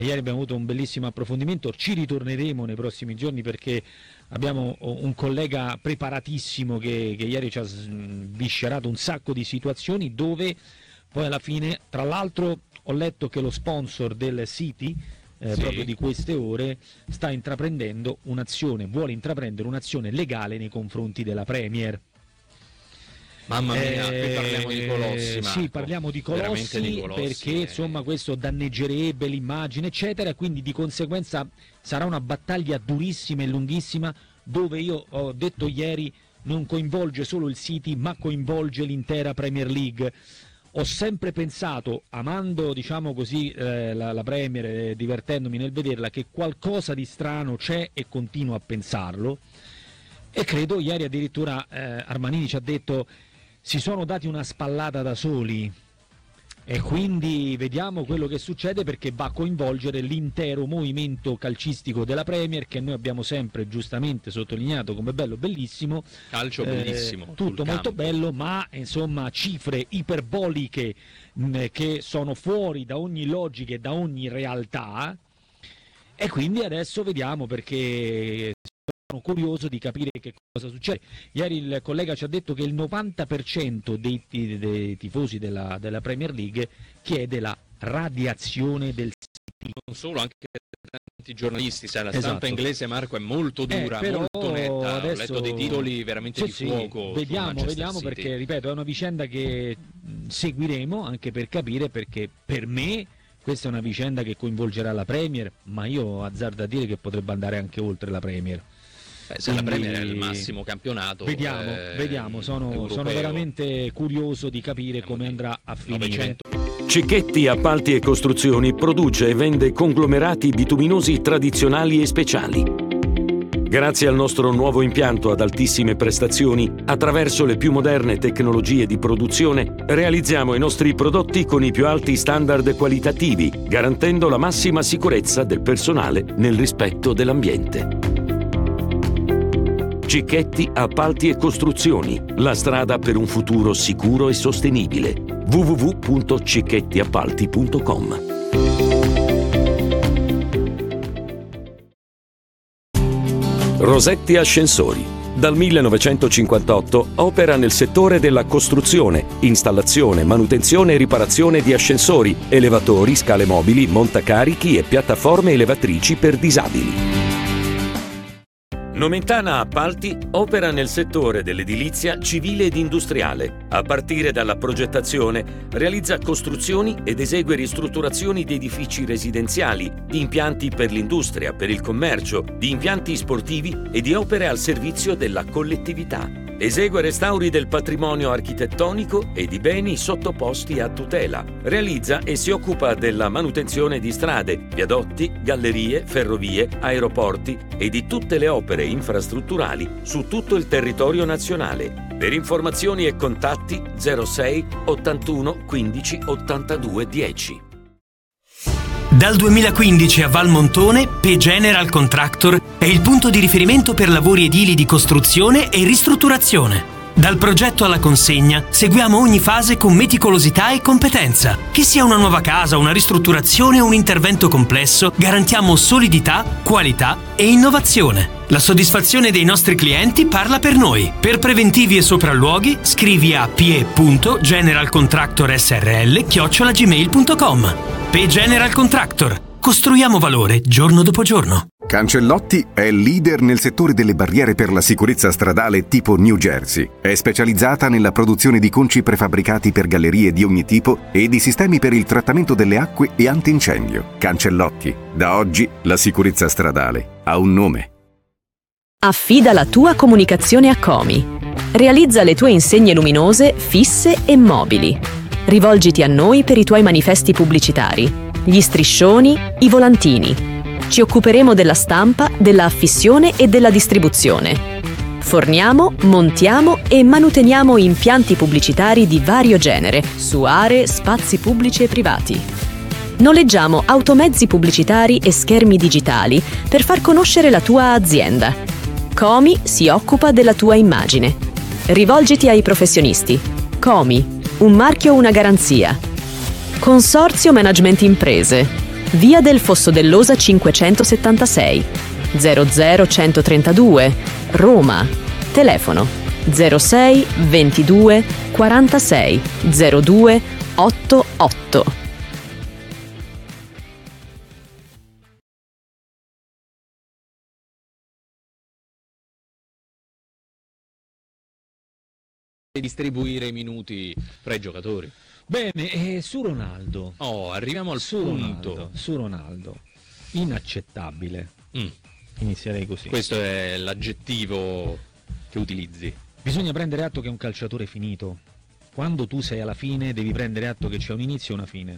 Ieri abbiamo avuto un bellissimo approfondimento, ci ritorneremo nei prossimi giorni perché abbiamo un collega preparatissimo che ieri ci ha sviscerato un sacco di situazioni dove poi alla fine, tra l'altro ho letto che lo sponsor del City proprio di queste ore vuole intraprendere un'azione legale nei confronti della Premier. Mamma mia, qui parliamo di colossi, Marco. Sì, parliamo di colossi perché insomma questo danneggerebbe l'immagine eccetera, quindi di conseguenza sarà una battaglia durissima e lunghissima dove io ho detto ieri non coinvolge solo il City ma coinvolge l'intera Premier League. Ho sempre pensato, amando diciamo così la Premier, divertendomi nel vederla, che qualcosa di strano c'è e continuo a pensarlo, e credo ieri addirittura Armanini ci ha detto si sono dati una spallata da soli e quindi vediamo quello che succede perché va a coinvolgere l'intero movimento calcistico della Premier che noi abbiamo sempre giustamente sottolineato come bello, bellissimo, calcio bellissimo, tutto molto bello, ma insomma cifre iperboliche che sono fuori da ogni logica e da ogni realtà, e quindi adesso vediamo perché sono curioso di capire che cosa succede. Ieri il collega ci ha detto che il 90% dei tifosi della Premier League chiede la radiazione del City. Non solo, anche tanti giornalisti, sai, la stampa inglese, Marco, è molto dura, molto netta. Ho letto dei titoli veramente di fuoco. Vediamo perché, ripeto, è una vicenda che seguiremo anche per capire, perché per me questa è una vicenda che coinvolgerà la Premier, ma io azzardo a dire che potrebbe andare anche oltre la Premier. Se la Premier è il massimo campionato, vediamo, sono veramente curioso di capire come andrà a finire. Cicchetti Appalti e Costruzioni produce e vende conglomerati bituminosi tradizionali e speciali. Grazie al nostro nuovo impianto ad altissime prestazioni, attraverso le più moderne tecnologie di produzione, realizziamo i nostri prodotti con i più alti standard qualitativi, garantendo la massima sicurezza del personale nel rispetto dell'ambiente. Cicchetti Appalti e Costruzioni, la strada per un futuro sicuro e sostenibile. www.cicchettiappalti.com. Rosetti Ascensori. Dal 1958 opera nel settore della costruzione, installazione, manutenzione e riparazione di ascensori, elevatori, scale mobili, montacarichi e piattaforme elevatrici per disabili. Nomentana Appalti opera nel settore dell'edilizia civile ed industriale. A partire dalla progettazione, realizza costruzioni ed esegue ristrutturazioni di edifici residenziali, di impianti per l'industria, per il commercio, di impianti sportivi e di opere al servizio della collettività. Esegue restauri del patrimonio architettonico e di beni sottoposti a tutela. Realizza e si occupa della manutenzione di strade, viadotti, gallerie, ferrovie, aeroporti e di tutte le opere infrastrutturali su tutto il territorio nazionale. Per informazioni e contatti 06 81 15 82 10. Dal 2015 a Valmontone, P General Contractor è il punto di riferimento per lavori edili di costruzione e ristrutturazione. Dal progetto alla consegna seguiamo ogni fase con meticolosità e competenza. Che sia una nuova casa, una ristrutturazione o un intervento complesso, garantiamo solidità, qualità e innovazione. La soddisfazione dei nostri clienti parla per noi. Per preventivi e sopralluoghi scrivi a pie.generalcontractorsrl@gmail.com. P General Contractor. Costruiamo valore giorno dopo giorno. Cancellotti è leader nel settore delle barriere per la sicurezza stradale tipo New Jersey. È specializzata nella produzione di conci prefabbricati per gallerie di ogni tipo e di sistemi per il trattamento delle acque e antincendio. Cancellotti. Da oggi la sicurezza stradale ha un nome. Affida la tua comunicazione a Comi. Realizza le tue insegne luminose, fisse e mobili. Rivolgiti a noi per i tuoi manifesti pubblicitari, gli striscioni, i volantini. Ci occuperemo della stampa, della affissione e della distribuzione. Forniamo, montiamo e manuteniamo impianti pubblicitari di vario genere su aree, spazi pubblici e privati. Noleggiamo automezzi pubblicitari e schermi digitali per far conoscere la tua azienda. Comi si occupa della tua immagine. Rivolgiti ai professionisti. Comi, un marchio, una garanzia. Consorzio Management Imprese. via del Fosso dell'Osa 576, 00132, Roma. Telefono 06 22 46 02 88. Distribuire i minuti fra i giocatori. Bene, su Ronaldo. Arriviamo al punto. Su Ronaldo. Inaccettabile. Inizierei così. Questo è l'aggettivo che utilizzi. Bisogna prendere atto che è un calciatore finito. Quando tu sei alla fine devi prendere atto che c'è un inizio e una fine.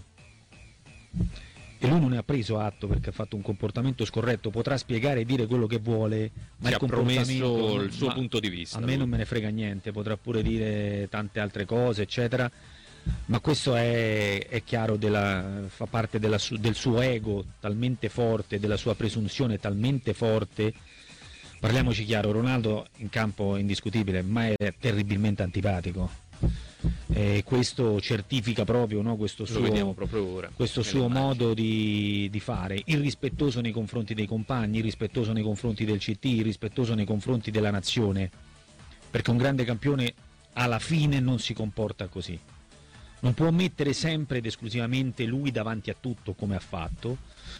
E lui non ne ha preso atto perché ha fatto un comportamento scorretto. Potrà spiegare e dire quello che vuole, ma ci ha promesso il suo punto di vista. A me non me ne frega niente, potrà pure dire tante altre cose, eccetera. Ma questo è chiaro, fa parte del suo ego talmente forte, della sua presunzione talmente forte. Parliamoci chiaro, Ronaldo in campo è indiscutibile, ma è terribilmente antipatico. Questo certifica proprio, no, questo suo modo di fare, irrispettoso nei confronti dei compagni, irrispettoso nei confronti del CT, irrispettoso nei confronti della nazione, perché un grande campione alla fine non si comporta così. Non può mettere sempre ed esclusivamente lui davanti a tutto come ha fatto,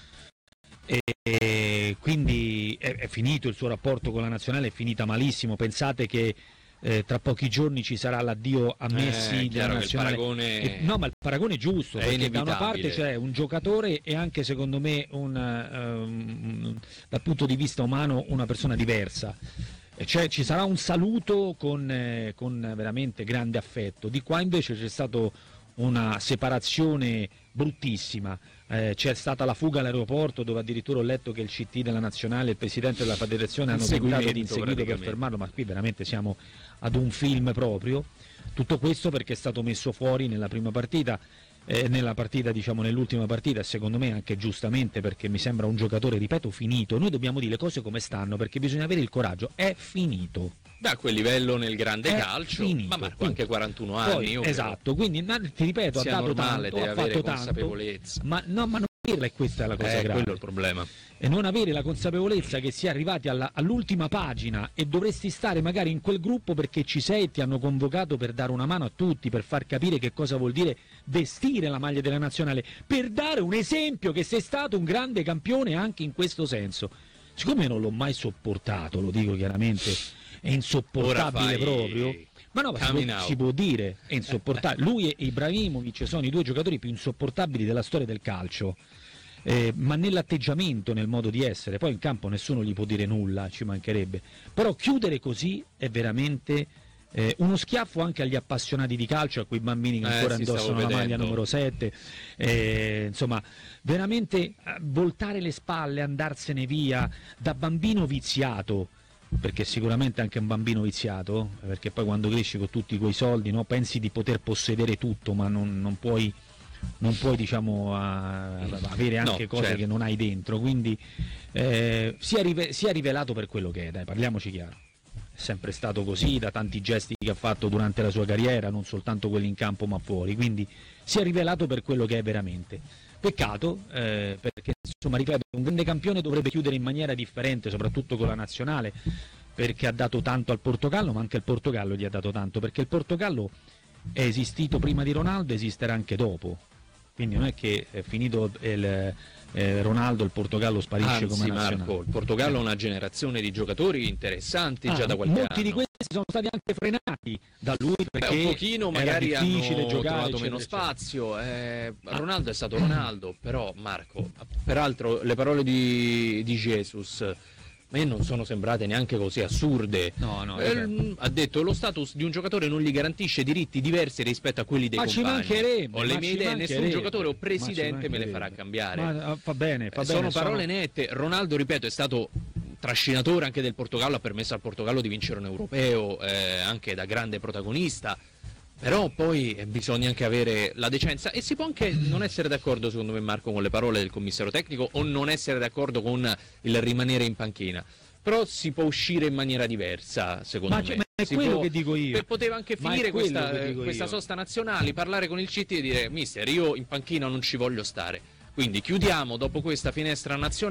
e quindi è finito il suo rapporto con la nazionale, è finita malissimo. Pensate che tra pochi giorni ci sarà l'addio a Messi della nazionale. No, ma il paragone è giusto, perché da una parte c'è un giocatore e anche secondo me dal punto di vista umano una persona diversa. Cioè, ci sarà un saluto con veramente grande affetto. Di qua invece c'è stata una separazione bruttissima. C'è stata la fuga all'aeroporto, dove addirittura ho letto che il CT della nazionale e il presidente della federazione hanno tentato di inseguirlo per fermarlo, ma qui veramente siamo ad un film proprio. Tutto questo perché è stato messo fuori nella prima partita, nell'ultima partita, secondo me anche giustamente, perché mi sembra un giocatore, ripeto, finito. Noi dobbiamo dire le cose come stanno, perché bisogna avere il coraggio, è finito. Da quel livello nel grande calcio, finito. Ma Marco anche 41 anni. Esatto, quindi ti ripeto, ha dato normale, tanto, deve ha avere fatto consapevolezza. Ma non averla, e questa è la cosa grave. Quello è il problema. E non avere la consapevolezza che si è arrivati all'ultima pagina e dovresti stare magari in quel gruppo perché ci sei e ti hanno convocato per dare una mano a tutti, per far capire che cosa vuol dire vestire la maglia della nazionale, per dare un esempio che sei stato un grande campione anche in questo senso. Siccome non l'ho mai sopportato, lo dico chiaramente, è insopportabile proprio. Ma no, si può dire, è insopportabile. Lui e Ibrahimovic sono i due giocatori più insopportabili della storia del calcio. Ma nell'atteggiamento, nel modo di essere, poi in campo nessuno gli può dire nulla, ci mancherebbe, però chiudere così è veramente uno schiaffo anche agli appassionati di calcio, a quei bambini che ancora indossano la maglia numero 7, insomma veramente voltare le spalle, andarsene via da bambino viziato, perché sicuramente anche un bambino viziato, perché poi quando cresci con tutti quei soldi, no, pensi di poter possedere tutto, ma non puoi diciamo avere anche cose che non hai dentro, quindi si è rivelato per quello che è, dai, parliamoci chiaro. È sempre stato così, da tanti gesti che ha fatto durante la sua carriera, non soltanto quelli in campo ma fuori, quindi si è rivelato per quello che è veramente. Peccato, perché insomma, ripeto, un grande campione dovrebbe chiudere in maniera differente, soprattutto con la nazionale, perché ha dato tanto al Portogallo, ma anche il Portogallo gli ha dato tanto, perché il Portogallo è esistito prima di Ronaldo, esisterà anche dopo. Quindi non è che è finito Ronaldo, il Portogallo sparisce. Anzi, come nazionale. Marco, il Portogallo ha una generazione di giocatori interessanti già da qualche anno. Molti di questi sono stati anche frenati da lui, perché un pochino magari era difficile hanno giocare, trovato meno spazio. Ronaldo è stato Ronaldo, però Marco, peraltro le parole di Jesus a me non sono sembrate neanche così assurde. No, ha detto lo status di un giocatore non gli garantisce diritti diversi rispetto a quelli dei compagni. Ci mancherebbe, ho le mie idee, nessun giocatore o presidente me le farà cambiare. Ma va bene, sono parole nette. Ronaldo, ripeto, è stato trascinatore anche del Portogallo, ha permesso al Portogallo di vincere un europeo, anche da grande protagonista. Però poi bisogna anche avere la decenza, e si può anche non essere d'accordo, secondo me, Marco, con le parole del commissario tecnico, o non essere d'accordo con il rimanere in panchina, però si può uscire in maniera diversa, secondo me. Ma è quello che dico io. Poteva anche finire questa sosta nazionale, parlare con il CT e dire: mister, io in panchina non ci voglio stare. Quindi chiudiamo dopo questa finestra nazionale